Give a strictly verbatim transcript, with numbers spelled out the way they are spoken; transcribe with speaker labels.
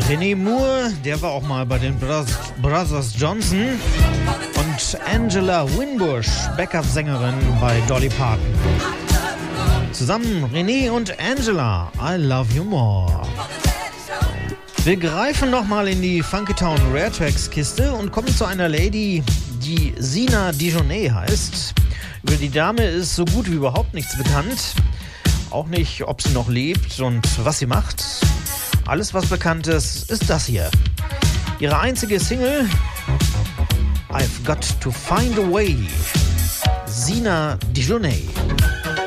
Speaker 1: René Moore, der war auch mal bei den Brothers Johnson. Und Angela Winbush, Backup-Sängerin bei Dolly Parton. Zusammen René und Angela, I Love You More. Wir greifen nochmal in die Funky Town Rare Tracks Kiste und kommen zu einer Lady, die Sina Dijonet heißt. Über die Dame ist so gut wie überhaupt nichts bekannt. Auch nicht, ob sie noch lebt und was sie macht. Alles, was bekannt ist, ist das hier. Ihre einzige Single, I've Got to Find a Way. Sina Dijonet.